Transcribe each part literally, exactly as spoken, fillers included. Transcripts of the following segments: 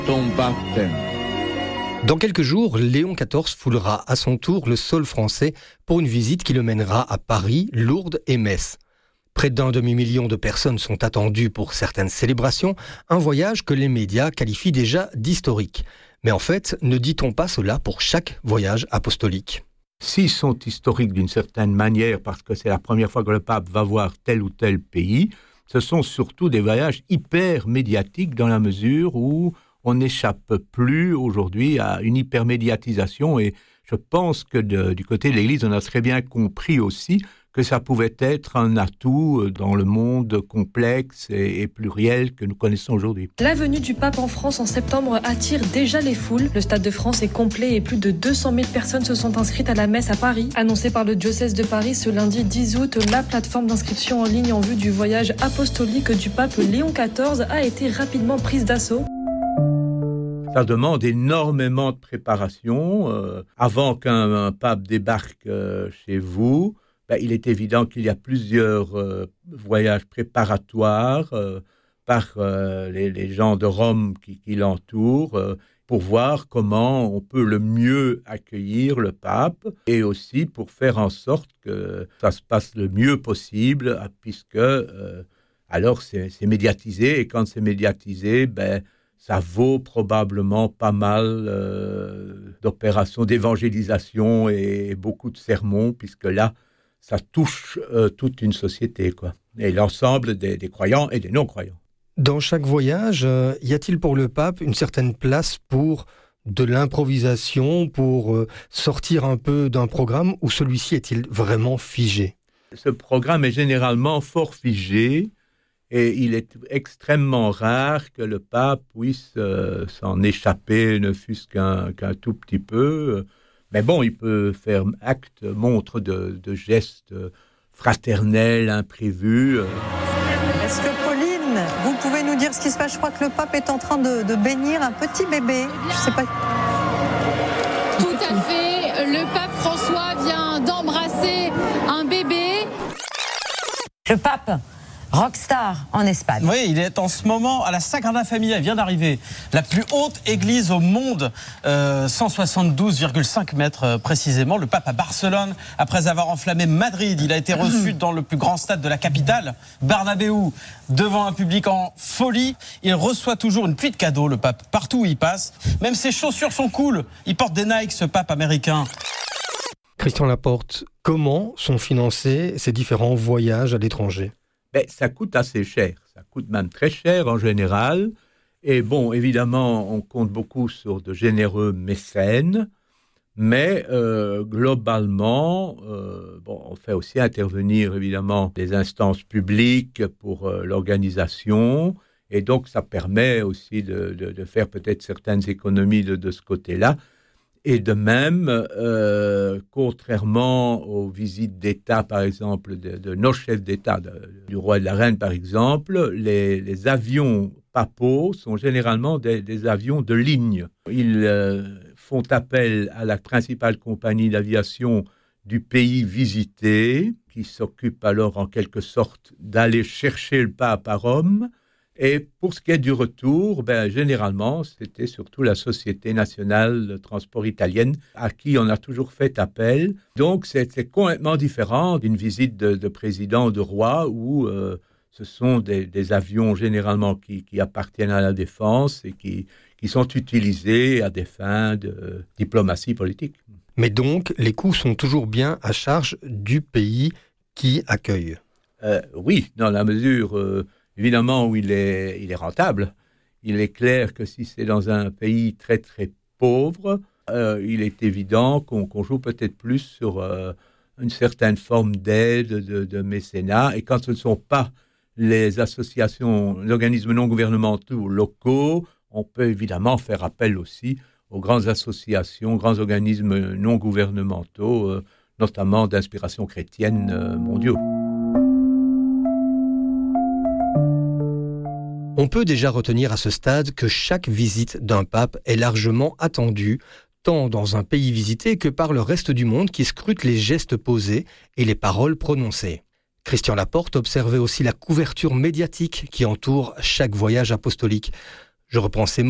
ton baptême. Dans quelques jours, Léon quatorze foulera à son tour le sol français pour une visite qui le mènera à Paris, Lourdes et Metz. Près d'un demi-million de personnes sont attendues pour certaines célébrations, un voyage que les médias qualifient déjà d'historique. Mais en fait, ne dit-on pas cela pour chaque voyage apostolique ? S'ils sont historiques d'une certaine manière, parce que c'est la première fois que le pape va voir tel ou tel pays, ce sont surtout des voyages hyper médiatiques dans la mesure où on n'échappe plus aujourd'hui à une hypermédiatisation. Et je pense que de, du côté de l'Église, on a très bien compris aussi que ça pouvait être un atout dans le monde complexe et, et pluriel que nous connaissons aujourd'hui. La venue du pape en France en septembre attire déjà les foules. Le Stade de France est complet et plus de deux cent mille personnes se sont inscrites à la messe à Paris. Annoncée par le diocèse de Paris ce lundi dix août, la plateforme d'inscription en ligne en vue du voyage apostolique du pape Léon quatorze a été rapidement prise d'assaut. Ça demande énormément de préparation. Euh, avant qu'un pape débarque euh, chez vous, ben, il est évident qu'il y a plusieurs euh, voyages préparatoires euh, par euh, les, les gens de Rome qui, qui l'entourent euh, pour voir comment on peut le mieux accueillir le pape et aussi pour faire en sorte que ça se passe le mieux possible puisque euh, alors c'est, c'est médiatisé et quand c'est médiatisé, ben, ça vaut probablement pas mal euh, d'opérations d'évangélisation et beaucoup de sermons puisque là, ça touche euh, toute une société, quoi. Et l'ensemble des, des croyants et des non-croyants. Dans chaque voyage, euh, y a-t-il pour le pape une certaine place pour de l'improvisation, pour euh, sortir un peu d'un programme, ou celui-ci est-il vraiment figé ? Ce programme est généralement fort figé, et il est extrêmement rare que le pape puisse euh, s'en échapper, ne fût-ce qu'un, qu'un tout petit peu. Mais bon, il peut faire acte, montre de, de gestes fraternels, imprévus. Est-ce que Pauline, vous pouvez nous dire ce qui se passe ? Je crois que le pape est en train de, de bénir un petit bébé. Je sais pas. Tout à fait. Le pape François vient d'embrasser un bébé. Le pape rockstar en Espagne. Oui, il est en ce moment à la Sagrada Familia. Il vient d'arriver. La plus haute église au monde, euh, cent soixante-douze virgule cinq mètres euh, précisément. Le pape à Barcelone, après avoir enflammé Madrid. Il a été reçu dans le plus grand stade de la capitale, Bernabéu, devant un public en folie. Il reçoit toujours une pluie de cadeaux, le pape, partout où il passe. Même ses chaussures sont cool. Il porte des Nike, ce pape américain. Christian Laporte, comment sont financés ces différents voyages à l'étranger ? Ben, ça coûte assez cher, ça coûte même très cher en général. Et bon, évidemment, on compte beaucoup sur de généreux mécènes, mais euh, globalement, euh, bon, on fait aussi intervenir évidemment des instances publiques pour euh, l'organisation, et donc ça permet aussi de, de, de faire peut-être certaines économies de, de ce côté-là. Et de même, euh, contrairement aux visites d'État, par exemple, de, de nos chefs d'État, de, du roi et de la reine, par exemple, les, les avions papaux sont généralement des, des avions de ligne. Ils euh, font appel à la principale compagnie d'aviation du pays visité, qui s'occupe alors en quelque sorte d'aller chercher le pape à Rome. Et pour ce qui est du retour, ben, généralement, c'était surtout la Société nationale de transport italienne à qui on a toujours fait appel. Donc, c'est, c'est complètement différent d'une visite de, de président ou de roi où euh, ce sont des, des avions généralement qui, qui appartiennent à la défense et qui, qui sont utilisés à des fins de diplomatie politique. Mais donc, les coûts sont toujours bien à charge du pays qui accueille. Euh, oui, dans la mesure... Euh, Évidemment, où il est, il est rentable. Il est clair que si c'est dans un pays très, très pauvre, euh, il est évident qu'on, qu'on joue peut-être plus sur euh, une certaine forme d'aide, de, de mécénat. Et quand ce ne sont pas les associations, les organismes non gouvernementaux locaux, on peut évidemment faire appel aussi aux grandes associations, grands organismes non gouvernementaux, euh, notamment d'inspiration chrétienne euh, mondiaux. On peut déjà retenir à ce stade que chaque visite d'un pape est largement attendue, tant dans un pays visité que par le reste du monde qui scrute les gestes posés et les paroles prononcées. Christian Laporte observait aussi la couverture médiatique qui entoure chaque voyage apostolique. Je reprends ces mots,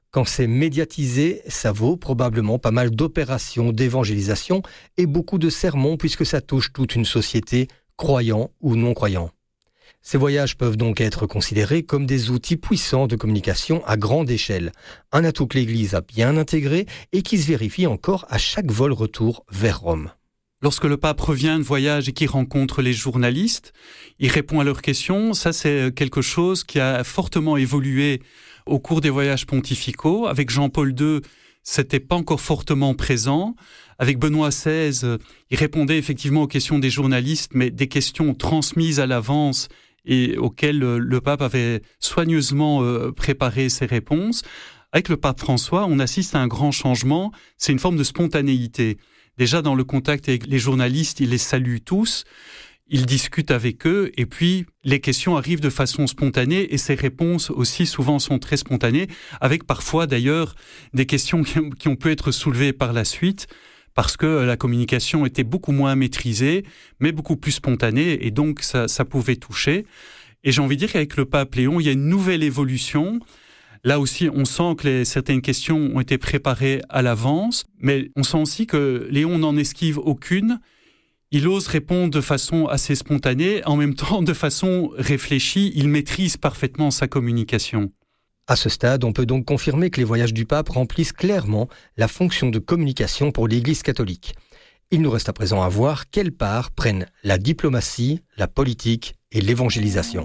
Quand c'est médiatisé, ça vaut probablement pas mal d'opérations d'évangélisation et beaucoup de sermons puisque ça touche toute une société, croyants ou non-croyants. Ces voyages peuvent donc être considérés comme des outils puissants de communication à grande échelle, un atout que l'Église a bien intégré et qui se vérifie encore à chaque vol retour vers Rome. Lorsque le pape revient de voyage et qu'il rencontre les journalistes, il répond à leurs questions. Ça, c'est quelque chose qui a fortement évolué au cours des voyages pontificaux. Avec Jean-Paul deux, c'était pas encore fortement présent. Avec Benoît seize, il répondait effectivement aux questions des journalistes, mais des questions transmises à l'avance et auxquelles le pape avait soigneusement préparé ses réponses. Avec le pape François, on assiste à un grand changement. C'est une forme de spontanéité. Déjà, dans le contact avec les journalistes, il les salue tous, il discute avec eux, et puis les questions arrivent de façon spontanée, et ses réponses aussi souvent sont très spontanées, avec parfois d'ailleurs des questions qui ont pu être soulevées par la suite, parce que la communication était beaucoup moins maîtrisée, mais beaucoup plus spontanée, et donc ça, ça pouvait toucher. Et j'ai envie de dire qu'avec le pape Léon, il y a une nouvelle évolution. Là aussi, on sent que les, certaines questions ont été préparées à l'avance, mais on sent aussi que Léon n'en esquive aucune. Il ose répondre de façon assez spontanée, en même temps de façon réfléchie. Il maîtrise parfaitement sa communication. À ce stade, on peut donc confirmer que les voyages du pape remplissent clairement la fonction de communication pour l'Église catholique. Il nous reste à présent à voir quelle part prennent la diplomatie, la politique et l'évangélisation.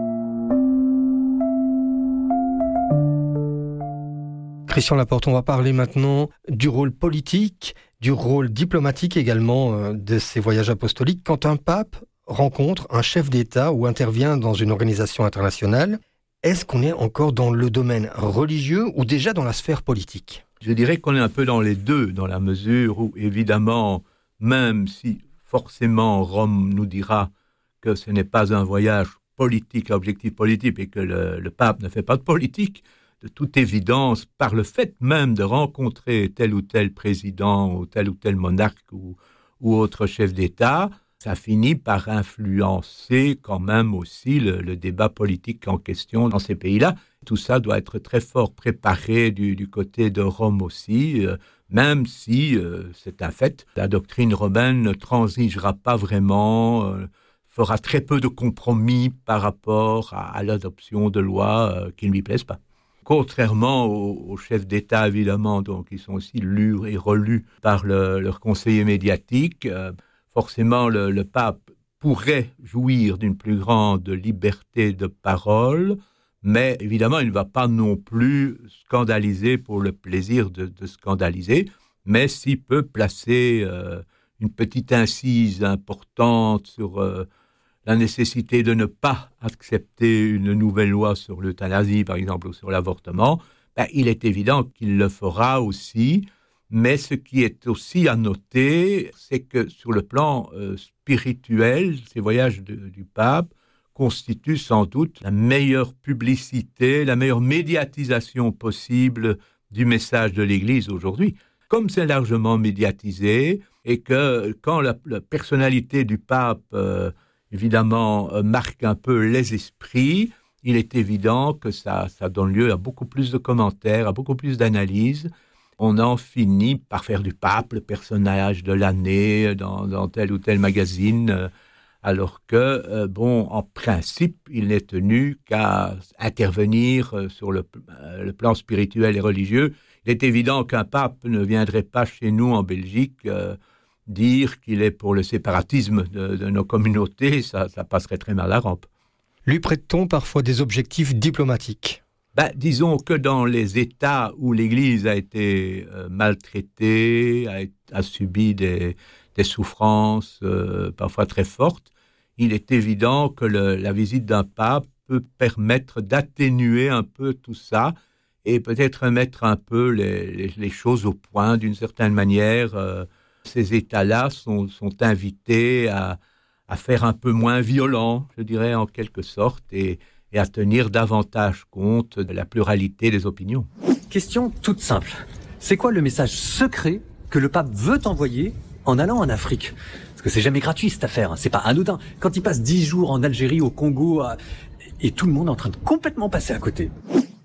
Christian Laporte, on va parler maintenant du rôle politique, du rôle diplomatique également euh, de ces voyages apostoliques. Quand un pape rencontre un chef d'État ou intervient dans une organisation internationale, est-ce qu'on est encore dans le domaine religieux ou déjà dans la sphère politique ? Je dirais qu'on est un peu dans les deux, dans la mesure où, évidemment, même si forcément Rome nous dira que ce n'est pas un voyage politique à objectif politique et que le, le pape ne fait pas de politique, de toute évidence, par le fait même de rencontrer tel ou tel président ou tel ou tel monarque ou, ou autre chef d'État, ça finit par influencer quand même aussi le, le débat politique en question dans ces pays-là. Tout ça doit être très fort préparé du, du côté de Rome aussi, euh, même si, euh, c'est un fait, la doctrine romaine ne transigera pas vraiment, euh, fera très peu de compromis par rapport à, à l'adoption de lois euh, qui ne lui plaisent pas. Contrairement aux, aux chefs d'État, évidemment, donc, ils sont aussi lus et relus par le, leurs conseillers médiatiques. Euh, forcément, le, le pape pourrait jouir d'une plus grande liberté de parole, mais évidemment, il ne va pas non plus scandaliser pour le plaisir de, de scandaliser, mais s'il peut placer euh, une petite incise importante sur euh, la nécessité de ne pas accepter une nouvelle loi sur l'euthanasie, par exemple, ou sur l'avortement, ben, il est évident qu'il le fera aussi. Mais ce qui est aussi à noter, c'est que sur le plan euh, spirituel, ces voyages de, du pape constituent sans doute la meilleure publicité, la meilleure médiatisation possible du message de l'Église aujourd'hui. Comme c'est largement médiatisé et que quand la, la personnalité du pape euh, évidemment, euh, marque un peu les esprits, il est évident que ça, ça donne lieu à beaucoup plus de commentaires, à beaucoup plus d'analyses. On en finit par faire du pape le personnage de l'année dans, dans tel ou tel magazine, euh, alors que, euh, bon, en principe, il n'est tenu qu'à intervenir euh, sur le, euh, le plan spirituel et religieux. Il est évident qu'un pape ne viendrait pas chez nous en Belgique euh, dire qu'il est pour le séparatisme de, de nos communautés, ça, ça passerait très mal à rampe. Lui prête-t-on parfois des objectifs diplomatiques ? Ben, disons que dans les États où l'Église a été euh, maltraitée, a, a subi des, des souffrances euh, parfois très fortes, il est évident que le, la visite d'un pape peut permettre d'atténuer un peu tout ça et peut-être mettre un peu les, les, les choses au point d'une certaine manière. Euh, ces États-là sont, sont invités à, à faire un peu moins violent, je dirais en quelque sorte, et, et à tenir davantage compte de la pluralité des opinions. Question toute simple. C'est quoi le message secret que le pape veut envoyer en allant en Afrique ? Parce que c'est jamais gratuit cette affaire, hein. C'est pas anodin. Quand il passe dix jours en Algérie, au Congo, à... et tout le monde est en train de complètement passer à côté.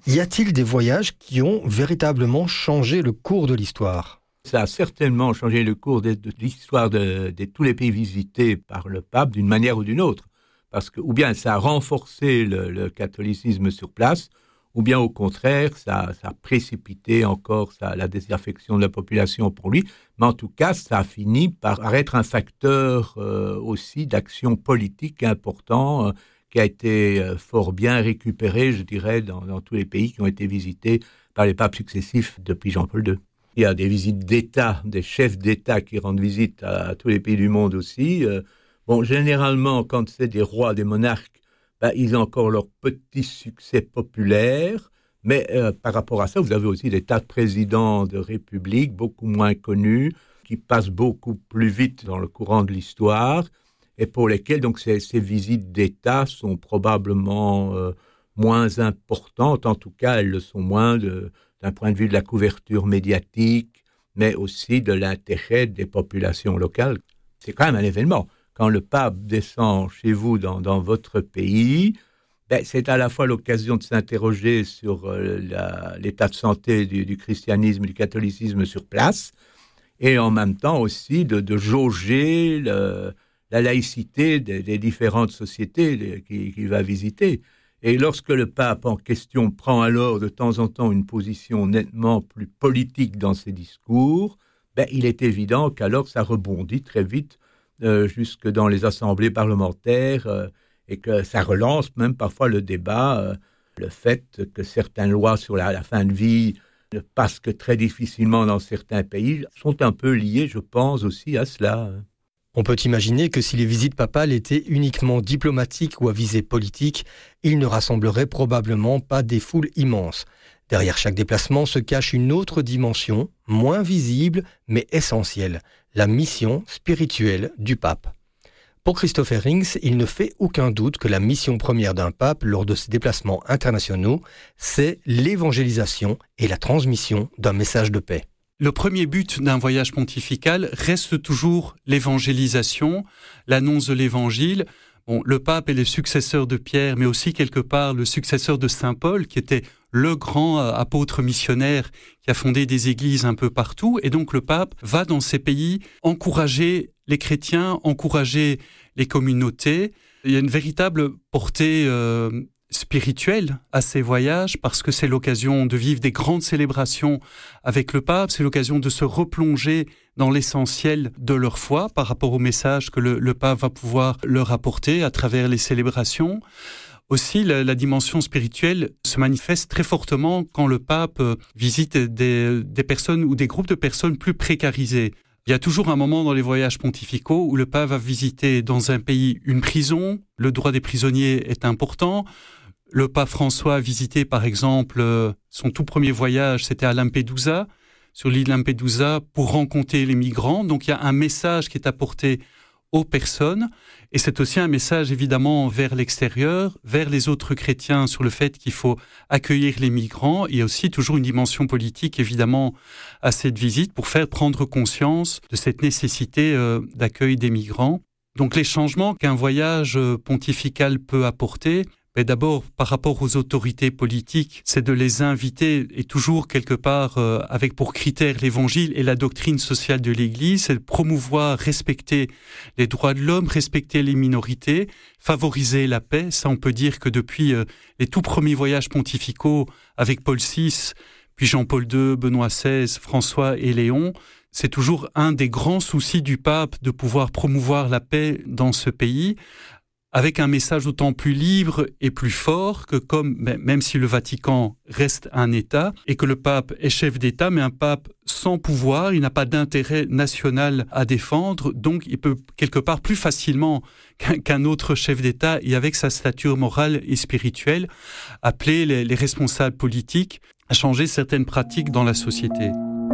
Y a-t-il des voyages qui ont véritablement changé le cours de l'histoire ? Ça a certainement changé le cours de, de l'histoire de, de tous les pays visités par le pape d'une manière ou d'une autre. Parce que, ou bien ça a renforcé le, le catholicisme sur place, ou bien au contraire, ça, ça a précipité encore ça, la désaffection de la population pour lui. Mais en tout cas, ça a fini par être un facteur euh, aussi d'action politique important, euh, qui a été euh, fort bien récupéré, je dirais, dans, dans tous les pays qui ont été visités par les papes successifs depuis Jean-Paul deux. Il y a des visites d'État, des chefs d'État qui rendent visite à, à tous les pays du monde aussi. Euh, bon, généralement, quand c'est des rois, des monarques, ben, ils ont encore leur petit succès populaire. Mais euh, par rapport à ça, vous avez aussi des tas de présidents de républiques, beaucoup moins connus, qui passent beaucoup plus vite dans le courant de l'histoire, et pour lesquels donc, ces, ces visites d'État sont probablement euh, moins importantes. En tout cas, elles le sont moins de, d'un point de vue de la couverture médiatique, mais aussi de l'intérêt des populations locales. C'est quand même un événement. Quand le pape descend chez vous dans, dans votre pays, ben, c'est à la fois l'occasion de s'interroger sur euh, la, l'état de santé du, du christianisme, du catholicisme sur place, et en même temps aussi de, de jauger le, la laïcité des, des différentes sociétés qu'il, qu'il va visiter. Et lorsque le pape en question prend alors de temps en temps une position nettement plus politique dans ses discours, ben, il est évident qu'alors ça rebondit très vite euh, jusque dans les assemblées parlementaires euh, et que ça relance même parfois le débat, euh, le fait que certaines lois sur la, la fin de vie ne passent que très difficilement dans certains pays sont un peu liées, je pense, aussi à cela. On peut imaginer que si les visites papales étaient uniquement diplomatiques ou à visée politique, ils ne rassembleraient probablement pas des foules immenses. Derrière chaque déplacement se cache une autre dimension, moins visible mais essentielle, la mission spirituelle du pape. Pour Christopher Rings, il ne fait aucun doute que la mission première d'un pape lors de ses déplacements internationaux, c'est l'évangélisation et la transmission d'un message de paix. Le premier but d'un voyage pontifical reste toujours l'évangélisation, l'annonce de l'évangile. Bon, le pape est le successeur de Pierre, mais aussi quelque part le successeur de Saint Paul, qui était le grand apôtre missionnaire qui a fondé des églises un peu partout. Et donc le pape va dans ces pays encourager les chrétiens, encourager les communautés. Il y a une véritable portée euh, spirituelle à ces voyages parce que c'est l'occasion de vivre des grandes célébrations avec le pape, c'est l'occasion de se replonger dans l'essentiel de leur foi par rapport au message que le, le pape va pouvoir leur apporter à travers les célébrations. Aussi, la, la dimension spirituelle se manifeste très fortement quand le pape visite des, des personnes ou des groupes de personnes plus précarisées. Il y a toujours un moment dans les voyages pontificaux où le pape va visiter dans un pays une prison. Le droit des prisonniers est important. Le pape François a visité, par exemple, son tout premier voyage, c'était à Lampedusa, sur l'île Lampedusa, pour rencontrer les migrants. Donc il y a un message qui est apporté aux personnes, et c'est aussi un message évidemment vers l'extérieur, vers les autres chrétiens sur le fait qu'il faut accueillir les migrants. Il y a aussi toujours une dimension politique évidemment à cette visite pour faire prendre conscience de cette nécessité euh, d'accueil des migrants. Donc les changements qu'un voyage pontifical peut apporter, mais d'abord, par rapport aux autorités politiques, c'est de les inviter, et toujours quelque part euh, avec pour critère l'évangile et la doctrine sociale de l'Église, c'est de promouvoir, respecter les droits de l'homme, respecter les minorités, favoriser la paix. Ça, on peut dire que depuis euh, les tout premiers voyages pontificaux avec Paul six, puis Jean-Paul deux, Benoît seize, François et Léon, c'est toujours un des grands soucis du pape de pouvoir promouvoir la paix dans ce pays, avec un message d'autant plus libre et plus fort que comme, même si le Vatican reste un État, et que le pape est chef d'État, mais un pape sans pouvoir, il n'a pas d'intérêt national à défendre, donc il peut quelque part plus facilement qu'un, qu'un autre chef d'État, et avec sa stature morale et spirituelle, appeler les, les responsables politiques à changer certaines pratiques dans la société.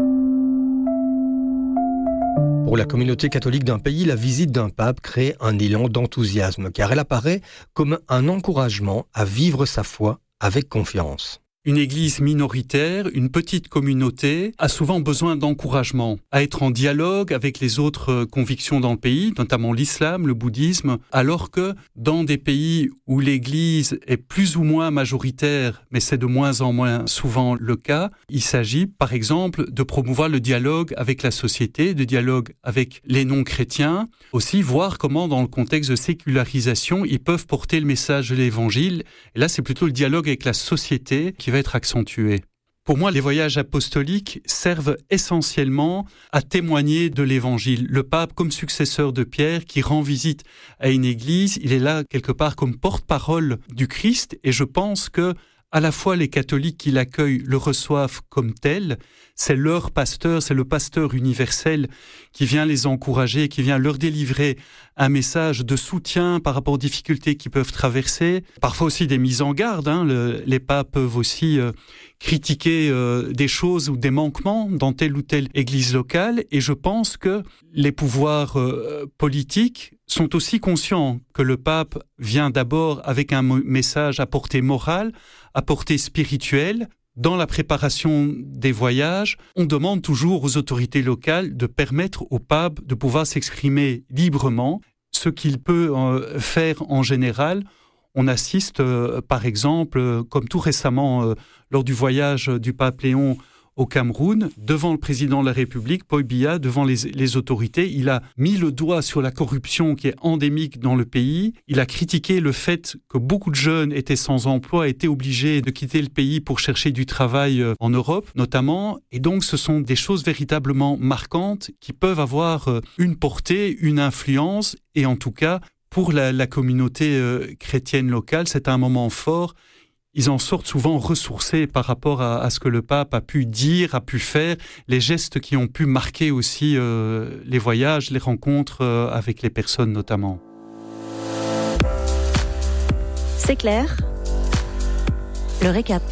Pour la communauté catholique d'un pays, la visite d'un pape crée un élan d'enthousiasme, car elle apparaît comme un encouragement à vivre sa foi avec confiance. Une église minoritaire, une petite communauté, a souvent besoin d'encouragement, à être en dialogue avec les autres convictions dans le pays, notamment l'islam, le bouddhisme, alors que dans des pays où l'église est plus ou moins majoritaire, mais c'est de moins en moins souvent le cas, il s'agit par exemple de promouvoir le dialogue avec la société, le dialogue avec les non-chrétiens, aussi voir comment dans le contexte de sécularisation, ils peuvent porter le message de l'évangile. Et là, c'est plutôt le dialogue avec la société qui va être accentué. Pour moi, les voyages apostoliques servent essentiellement à témoigner de l'Évangile. Le pape, comme successeur de Pierre, qui rend visite à une église, il est là quelque part comme porte-parole du Christ, et je pense que à la fois les catholiques qui l'accueillent le reçoivent comme tel, c'est leur pasteur, c'est le pasteur universel qui vient les encourager, qui vient leur délivrer un message de soutien par rapport aux difficultés qu'ils peuvent traverser. Parfois aussi des mises en garde, hein. Le, les papes peuvent aussi euh, critiquer euh, des choses ou des manquements dans telle ou telle église locale, et je pense que les pouvoirs euh, politiques sont aussi conscients que le pape vient d'abord avec un message à portée morale, à portée spirituelle. Dans la préparation des voyages, on demande toujours aux autorités locales de permettre au pape de pouvoir s'exprimer librement, ce qu'il peut euh, faire en général. On assiste, euh, par exemple, euh, comme tout récemment, euh, lors du voyage du pape Léon au Cameroun, devant le président de la République, Paul Biya, devant les, les autorités, il a mis le doigt sur la corruption qui est endémique dans le pays. Il a critiqué le fait que beaucoup de jeunes étaient sans emploi, étaient obligés de quitter le pays pour chercher du travail en Europe, notamment. Et donc, ce sont des choses véritablement marquantes qui peuvent avoir une portée, une influence, et en tout cas, pour la, la communauté euh, chrétienne locale, c'est un moment fort. Ils en sortent souvent ressourcés par rapport à, à ce que le pape a pu dire, a pu faire, les gestes qui ont pu marquer aussi euh, les voyages, les rencontres euh, avec les personnes notamment. C'est clair. Le récap.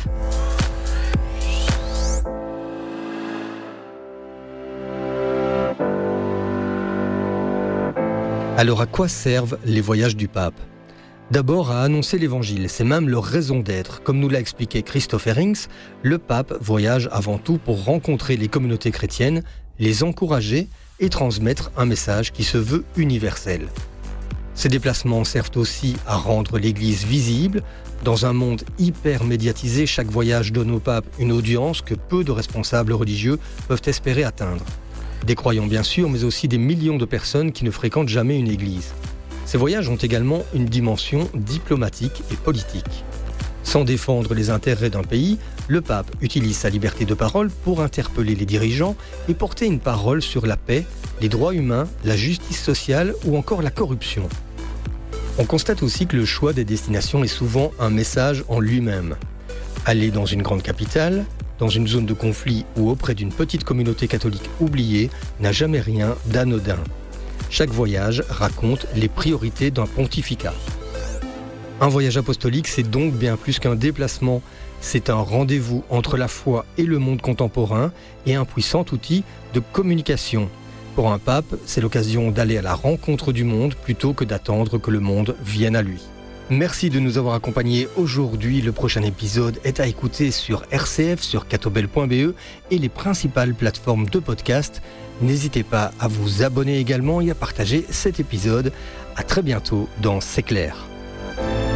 Alors à quoi servent les voyages du pape ? D'abord à annoncer l'Évangile, c'est même leur raison d'être. Comme nous l'a expliqué Christoph Herrings, le pape voyage avant tout pour rencontrer les communautés chrétiennes, les encourager et transmettre un message qui se veut universel. Ces déplacements servent aussi à rendre l'Église visible. Dans un monde hyper médiatisé, chaque voyage donne au pape une audience que peu de responsables religieux peuvent espérer atteindre. Des croyants bien sûr, mais aussi des millions de personnes qui ne fréquentent jamais une église. Ces voyages ont également une dimension diplomatique et politique. Sans défendre les intérêts d'un pays, le pape utilise sa liberté de parole pour interpeller les dirigeants et porter une parole sur la paix, les droits humains, la justice sociale ou encore la corruption. On constate aussi que le choix des destinations est souvent un message en lui-même. Aller dans une grande capitale, dans une zone de conflit ou auprès d'une petite communauté catholique oubliée n'a jamais rien d'anodin. Chaque voyage raconte les priorités d'un pontificat. Un voyage apostolique, c'est donc bien plus qu'un déplacement. C'est un rendez-vous entre la foi et le monde contemporain et un puissant outil de communication. Pour un pape, c'est l'occasion d'aller à la rencontre du monde plutôt que d'attendre que le monde vienne à lui. Merci de nous avoir accompagnés aujourd'hui. Le prochain épisode est à écouter sur R C F, sur catobel point b e et les principales plateformes de podcast. N'hésitez pas à vous abonner également et à partager cet épisode. À très bientôt dans C'est clair.